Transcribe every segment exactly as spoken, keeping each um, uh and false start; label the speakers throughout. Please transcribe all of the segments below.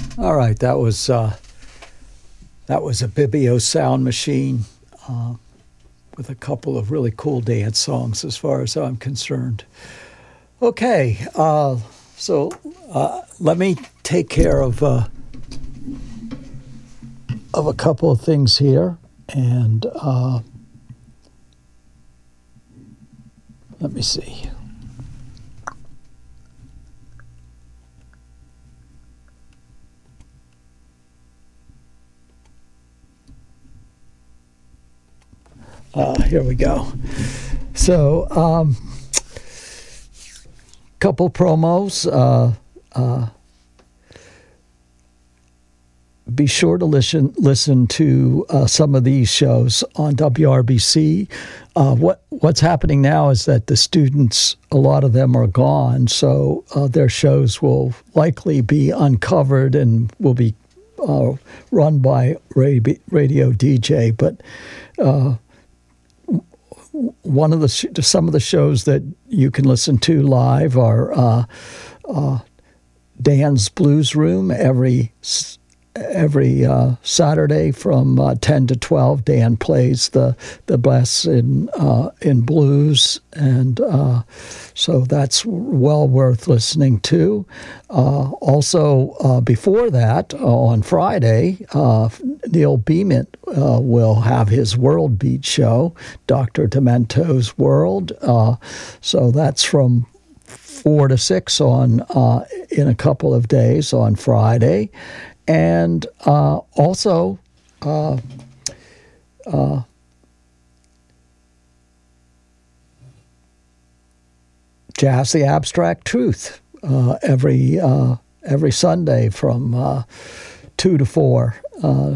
Speaker 1: All right, that was uh, that was a Bibio sound machine uh, with a couple of really cool dance songs, as far as I'm concerned. Okay, uh, so uh, let me take care of uh, of a couple of things here, and uh, let me see. Uh, here we go. So, um, couple promos. Uh, uh, be sure to listen listen to uh, some of these shows on W R B C. Uh, what what's happening now is that the students, a lot of them are gone, so uh, their shows will likely be uncovered and will be uh, run by radio D J. But uh, one of the sh- some of the shows that you can listen to live are uh, uh, Dan's Blues Room every every uh, Saturday from uh, ten to twelve. Dan plays the the bass in uh, in blues, and uh, so that's well worth listening to. Uh, also, uh, before that, uh, on Friday, uh, Neil Beament uh, will have his World Beat show, Doctor Demento's World. Uh, so that's from four to six on uh, in a couple of days on Friday. And uh, also, uh, uh, Jazz the Abstract Truth uh, every uh, every Sunday from uh, two to four. Uh,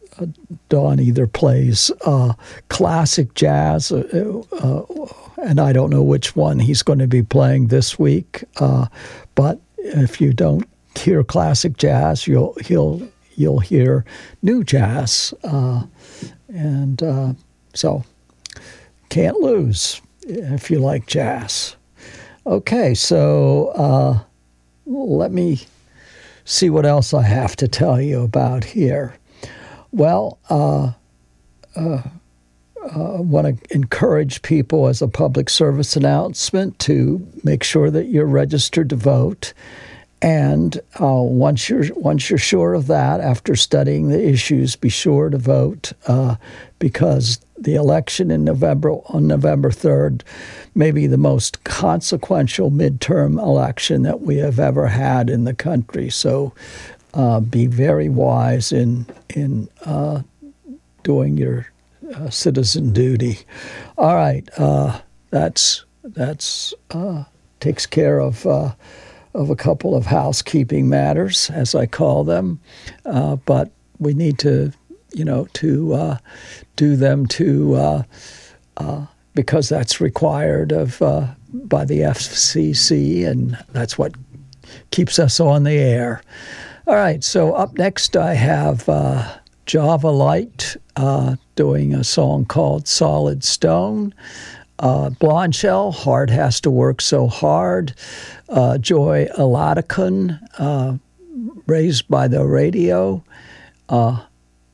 Speaker 1: Dawn either plays uh, classic jazz, uh, uh, and I don't know which one he's going to be playing this week. Uh, but if you don't hear classic jazz, you'll he'll you'll hear new jazz, uh, and uh, so can't lose if you like jazz. Okay, so uh, let me see what else I have to tell you about here. Well, uh, uh, uh, I want to encourage people as a public service announcement to make sure that you're registered to vote. And uh, once you're once you're sure of that, after studying the issues, be sure to vote uh, because the election in November on November third may be the most consequential midterm election that we have ever had in the country. So uh, be very wise in in uh, doing your uh, citizen duty. All right, uh, that's that's uh, takes care of. Uh, of a couple of housekeeping matters, as I call them, uh, but we need to, you know, to uh, do them to uh, uh, because that's required of uh, by the F C C, and that's what keeps us on the air. All right, so up next I have uh, Java Light uh, doing a song called Solid Stone. Uh, Blonde Shell, Hard Has to Work So Hard. Uh, Joy Aladakun, uh, Raised by the Radio. Uh,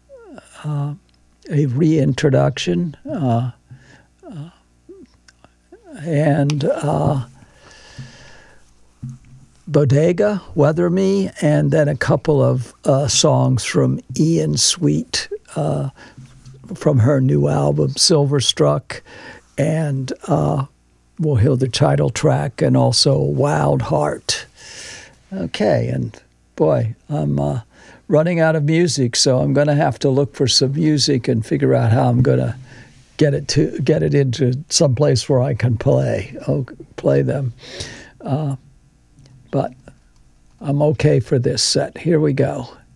Speaker 1: uh, a reintroduction. Uh, uh, and uh, Bodega, Weather Me, and then a couple of uh, songs from Ian Sweet uh, from her new album, Silverstruck. And uh, we'll hear the title track and also Wild Heart. Okay, and boy, I'm uh, running out of music, so I'm going to have to look for some music and figure out how I'm going to get it to get it into some place where I can play oh, play them. Uh, but I'm okay for this set. Here we go.